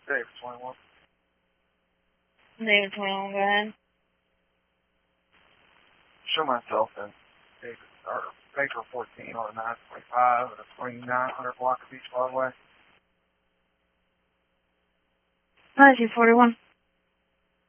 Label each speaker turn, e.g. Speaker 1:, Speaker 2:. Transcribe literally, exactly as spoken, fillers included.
Speaker 1: David twenty-one.
Speaker 2: David twenty-one, go ahead.
Speaker 1: Show myself in David, or Baker fourteen or nine twenty-five at a twenty-nine hundred block of Beach Broadway.
Speaker 2: Hi, two forty-one.